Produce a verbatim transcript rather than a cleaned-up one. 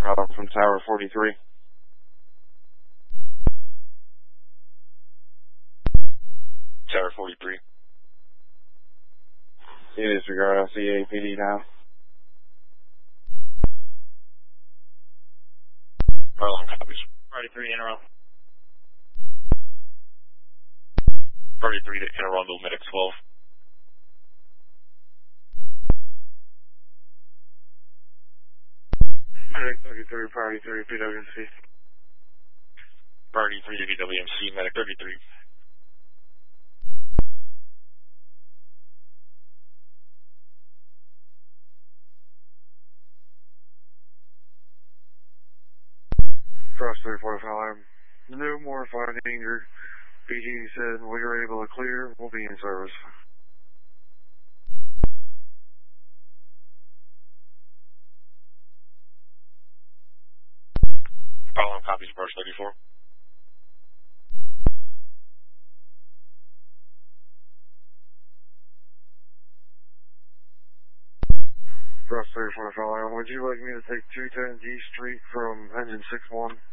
uh, from Tower forty-three. Tower forty-three. You disregard, I see A P D now. Arlon copies. forty-three in a row. forty-three to Anne Arundel, Medic twelve. Medic thirty-three, priority three, P W M C. Priority three to P W M C, Medic thirty-three. Cross three forty-five. No more finding danger. P G said we were able to clear. We'll be in service. Arlon copies, Brush thirty-four. Cross three forty-five. Would you like me to take two ten G Street from engine six one?